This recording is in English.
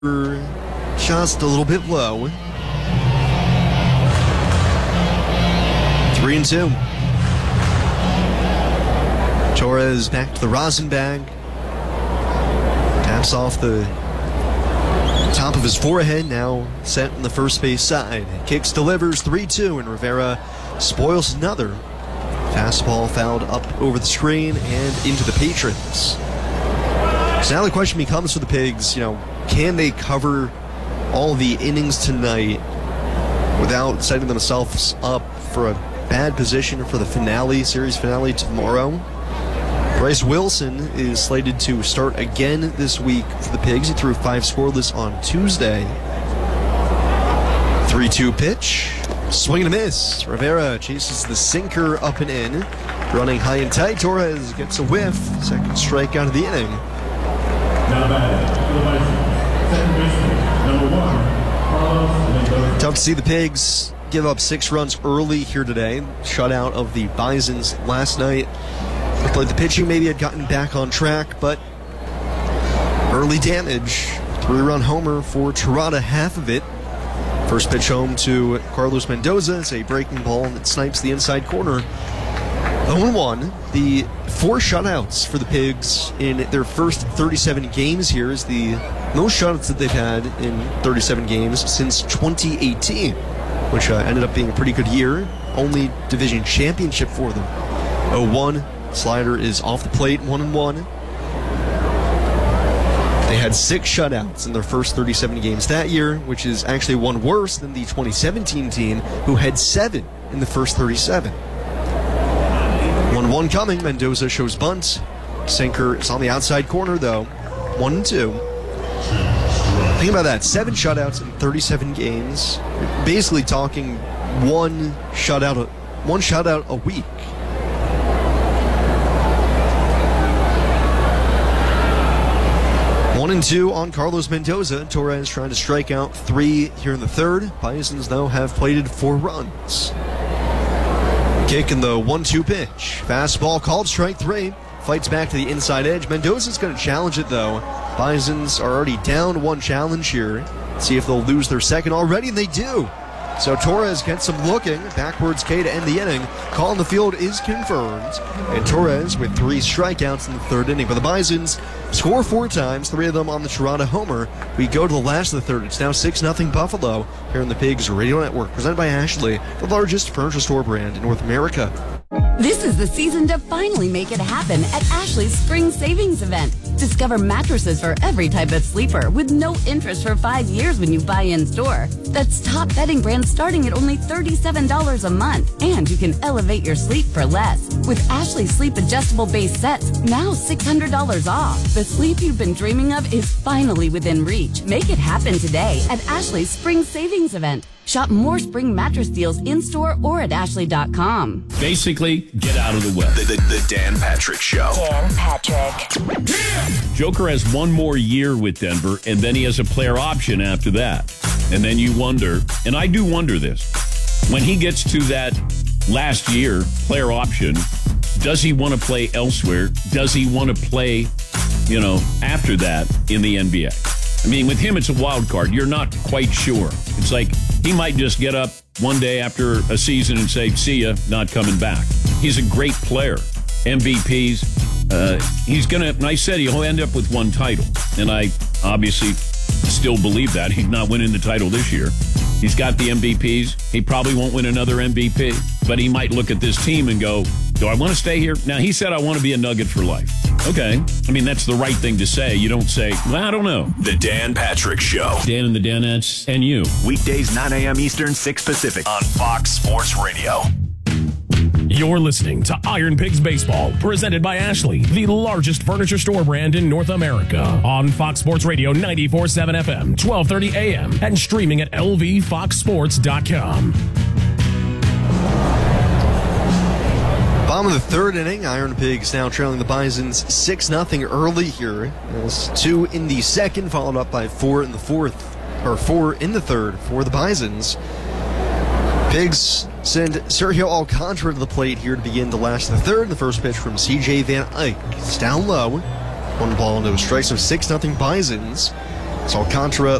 just a little bit low. 3-2. Torres back to the rosin bag. Taps off the top of his forehead, now set in the first base side. Kicks, delivers, 3-2, and Rivera spoils another. Fastball fouled up over the screen and into the Patriots. So now the question becomes for the Pigs, can they cover all the innings tonight without setting themselves up for a bad position for the series finale tomorrow? Bryce Wilson is slated to start again this week for the Pigs. He threw 5 scoreless on Tuesday. 3-2 pitch. Swing and a miss. Rivera chases the sinker up and in. Running high and tight. Torres gets a whiff. Second strikeout of the inning. Now batting for the Bison, second baseman, number 1, Carlos Mendoza. Tough to see the Pigs give up 6 runs early here today. Shutout of the Bisons last night. Looked like the pitching maybe had gotten back on track, but early damage. 3-run homer for Tirada, half of it. First pitch home to Carlos Mendoza. It's a breaking ball that snipes the inside corner. 0-1. The 4 shutouts for the Pigs in their first 37 games here is the most shutouts that they've had in 37 games since 2018, which ended up being a pretty good year. Only division championship for them. 0-1. Slider is off the plate, 1-1. They had 6 shutouts in their first 37 games that year, which is actually one worse than the 2017 team, who had 7 in the first 37. 1-1 coming. Mendoza shows bunt. Sinker is on the outside corner, though. 1-2. Think about that. 7 shutouts in 37 games. You're basically talking one shutout a week. 1-2 on Carlos Mendoza. Torres trying to strike out 3 here in the third. Bisons, though, have plated 4 runs. Kick in the 1-2 pitch. Fastball called, strike 3. Fights back to the inside edge. Mendoza's going to challenge it, though. Bisons are already down 1 challenge here. See if they'll lose their second already, and they do. So Torres gets some looking. Backwards K to end the inning. Call in the field is confirmed. And Torres with 3 strikeouts in the third inning. But the Bisons score 4 times, 3 of them on the Tirada homer. We go to the last of the third. It's now 6-0 Buffalo here on the Pigs Radio Network. Presented by Ashley, the largest furniture store brand in North America. This is the season to finally make it happen at Ashley's Spring Savings Event. Discover mattresses for every type of sleeper with no interest for 5 years when you buy in-store. That's top bedding brands starting at only $37 a month. And you can elevate your sleep for less. With Ashley Sleep Adjustable Base Sets, now $600 off. The sleep you've been dreaming of is finally within reach. Make it happen today at Ashley's Spring Savings Event. Shop more spring mattress deals in-store or at ashley.com. Basically, get out of the way. The Dan Patrick Show. Dan Patrick. Joker has 1 more year with Denver, and then he has a player option after that. And then you wonder, and I do wonder this, when he gets to that last year player option, does he want to play elsewhere? Does he want to play, after that in the NBA? I mean, with him, it's a wild card. You're not quite sure. It's like he might just get up one day after a season and say, see ya, not coming back. He's a great player. MVPs. He's going to, and I said he'll end up with 1 title. And I obviously still believe that. He's not winning the title this year. He's got the MVPs. He probably won't win another MVP. But he might look at this team and go, do I want to stay here? Now, he said, I want to be a Nugget for life. Okay. I mean, that's the right thing to say. You don't say, well, I don't know. The Dan Patrick Show. Dan and the Danettes and you. Weekdays 9 a.m. Eastern, 6 Pacific on Fox Sports Radio. You're listening to Iron Pigs Baseball, presented by Ashley, the largest furniture store brand in North America. On Fox Sports Radio 94.7 FM, 1230 AM, and streaming at lvfoxsports.com. Bottom of the third inning, Iron Pigs now trailing the Bisons 6-0 early here. There's 2 in the second, followed up by 4 in the fourth, or 4 in the third for the Bisons. Pigs send Sergio Alcantara to the plate here to begin the last of the third. The first pitch from C.J. Van Eyck. It's down low. 1 ball, no strikes, so 6-0 Bisons. So Alcantara